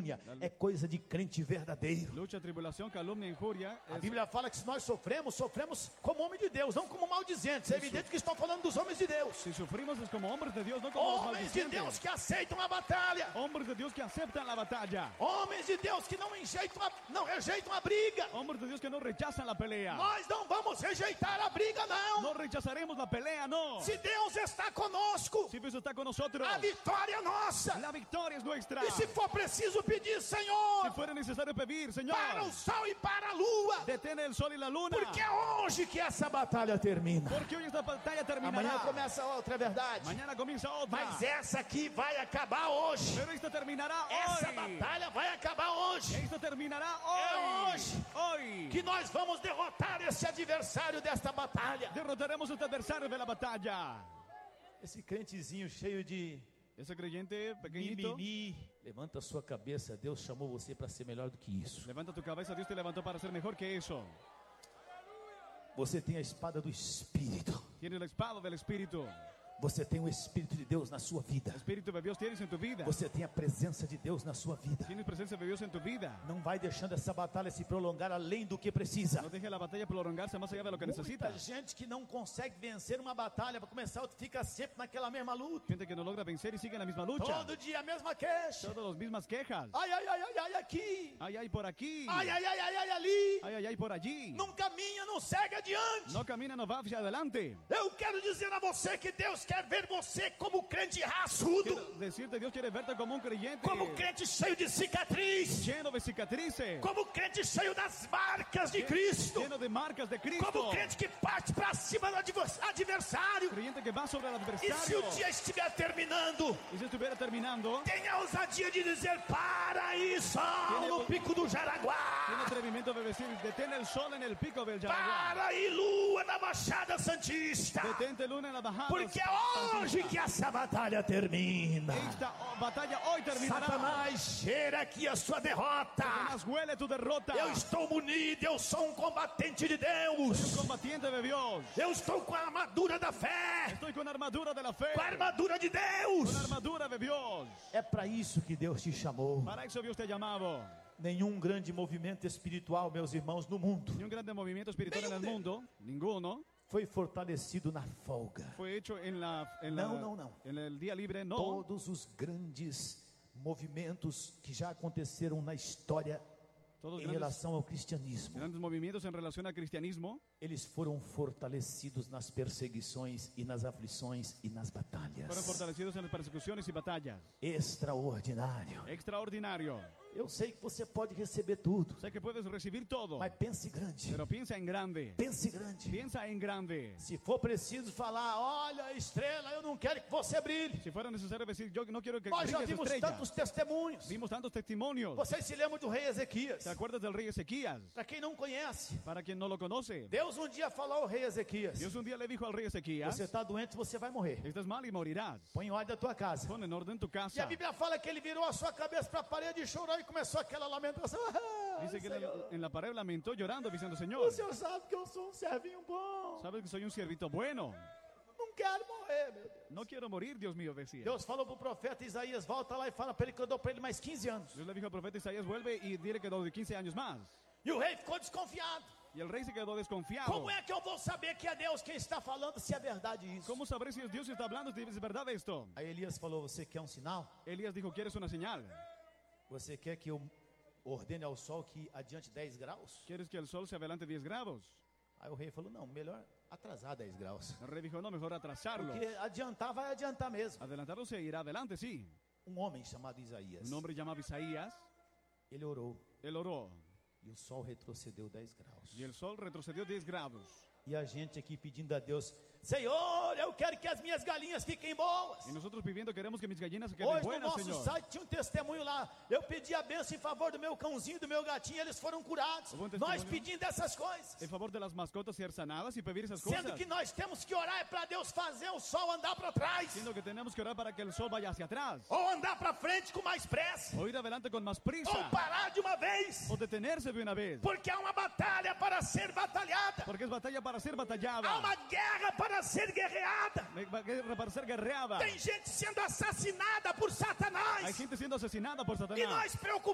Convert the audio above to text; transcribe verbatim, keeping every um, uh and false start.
calúnia é coisa de crente verdadeiro. Lucha, tribulación, calumnia, injuria. A Es... Bíblia fala que se nós sofremos, sofremos como homem de Deus, não como maldizentes. É evidente que estão falando dos homens de Deus. Si sufrimos es como hombres de Dios, no como los Homens de maldicientes. Deus que aceitam a batalha. Hombres de Dios que aceptan la batalla. Homens de Deus que não, enjeitam a, não rejeitam a briga. Hombres de Dios que no rechazan la pelea. Nós não vamos rejeitar a briga, não. No rechazaremos la pelea, no. Se Deus está conosco, Si Dios está con nosotros, a vitória é nossa. la victoria es nuestra. E se for preciso pedir, Si Senhor, fuera necesario pedir, Señor, para o sol e para a lua, detén el sol y la luna. porque é hoje que essa batalha termina. Porque hoy esta batalla terminará. Amanhã começa outra, é verdade. Mañana comienza otra. Mas essa aqui vai acabar hoje. Pero esta terminará Essa hoy. batalha vai acabar hoje. Esta terminará É hoy. hoje Hoy. que nós vamos derrotar esse adversário desta batalha. Derrotaremos a este adversario de la batalla. Esse crentezinho cheio de Ese creyente pequeñito, mimimi, levanta sua cabeça. Deus chamou você para ser melhor do que isso. levanta tu cabeza, Dios te levantó para ser mejor que eso. Você tem a espada do Espírito. Tienes la espada del Espíritu. Você tem o Espírito de Deus na sua vida. El Espíritu de Dios tienes en tu vida. Você tem a presença de Deus na sua vida. Tienes presencia de Dios en tu vida. Não vai deixando essa batalha se prolongar além do que precisa. No deje la batalla prolongarse más allá de lo que necesita. Muita gente que não consegue vencer uma batalha, para começar, fica sempre naquela mesma luta. Gente que no logra vencer y sigue en la misma lucha. Todo dia a mesma queixa. Todas las mismas quejas. Ai, ai, ai, ai, ai, aqui. Ay, ay, por aquí. Ai, ai, ai, ai, ai, ali. Ay, ay, ay, por allí. Não caminha, não segue adiante. No camina, no va hacia adelante. Eu quero dizer a você que Deus quer ver você como crente raçudo, Quiero decirte, Dios quiere verte como un creyente como crente cheio de cicatriz, lleno de cicatrices, como crente cheio das marcas de Cristo, lleno de marcas de Cristo, como crente que parte para cima do advers- adversário. creyente que va sobre el E se adversario. o dia estiver terminando, Y si estuviera terminando, tenha a ousadia de dizer: para aí, sol Tiene- no pico do tiene Jaraguá, atrevimiento de decir, detén el sol en el pico del Jaraguá, para aí, lua na Baixada Santista, detente luna en la bajada. porque é hoje que essa batalha termina. Esta oh, batalla hoy terminará. Satanás, cheira aqui a sua derrota. Satanás, huele tu derrota. Eu estou munido, eu sou um combatente de Deus. Combatiente de Dios. Eu estou com a armadura da fé, Estoy con armadura de la fe. com a armadura de Con Deus. armadura de Dios. É para isso que Deus te chamou. Para eso Dios te ha llamado. Nenhum grande movimento espiritual, meus irmãos, no mundo Ni un grande movimiento espiritual en el Nenhum mundo, ninguno, foi fortalecido na folga. fue hecho en la, en la- No, no, no. en el día libre, no. Todos os grandes movimentos que já aconteceram na história Todos em grandes, relação ao cristianismo, grandes movimientos en relación al cristianismo eles foram fortalecidos nas perseguições e nas aflições e nas fueron batalhas. fortalecidos en las persecuciones y batallas. Extraordinário. Extraordinario. Eu sei que você pode receber tudo, Sé que puedes recibir todo, mas pense grande. pero piensa en grande. Pense grande. Piensa en grande. Se for preciso falar: olha, estrela, eu não quero que você brilhe. Si fuera necesario decir, yo no quiero que Nós já brilles vimos estrella. tantos testemunhos. Vimos tantos testimonios. Vocês se lembram do rei Ezequias? ¿Te acuerdas del rey Ezequías? Para quem não conhece, Para quien no lo conoce, Deus um dia falou ao rei Ezequias: Dios un día le dijo al rey Ezequías, você está doente, você vai morrer. estás mal y morirás. Põe em ordem a tua casa. Pon en orden tu E a casa. Bíblia fala que ele virou a sua cabeça para a parede e chorou e começou aquela lamentação. Ah, Dice que en Senhor, la, en la pared lamentó llorando, diciendo, o Señor, Senhor sabe que eu sou um servinho bom. sabes que soy un siervito bueno. Não quero morrer, meu Deus. No quiero morir, Dios mío, decía. Deus falou para o profeta Isaías: volta lá e fala para ele que eu dou para ele mais quinze anos. Dios le dijo al profeta Isaías, vuelve y dile que doy quince años más. E o rei ficou desconfiado. Y el rey se quedó desconfiado. Como é que eu vou saber que é Deus quem está falando, se é verdade isso? ¿Cómo sabré si es Dios que está hablando, si es verdad esto? Aí Elias falou: você quer um sinal? Elías dijo, ¿quieres una señal? Você quer que eu ordene ao sol que adiante dez graus? ¿Quieres que el sol se adelante diez grados? Aí o rei falou: não, melhor atrasar dez graus. El rey dijo, no, mejor atrasarlo. Porque adiantar vai adiantar mesmo. Adelantarlo se irá adelante, sí. Um homem chamado Isaías, Un hombre llamado Isaías, ele orou él oró e o sol retrocedeu dez graus. y el sol retrocedió diez grados. E a gente aqui pedindo a Deus: Senhor, eu quero que as minhas galinhas fiquem boas. Y nosotros viviendo queremos que mis gallinas se queden Hoje no buenas, nosso Señor. site tinha um testemunho lá. Eu pedi a bênção em favor do meu cãozinho, do meu gatinho, eles foram curados. Houve um testemunho? Nós pedindo essas coisas. En favor de las mascotas ser sanadas y pedir esas cosas. Sendo que nós temos que orar é para Deus fazer o sol andar para trás. Siendo que tenemos que orar para que el sol vaya hacia atrás. Ou andar para frente com mais pressa. O ir adelante con más Ou prisa. parar de uma vez. O detenerse de una vez. Porque há uma batalha para ser batalhada. Porque es batalla para ser Há batallada. uma guerra para ser guerreada. Guerra para ser guerreada. Tem gente sendo assassinada por Hay Satanás. gente siendo asesinada por E Satanás. nós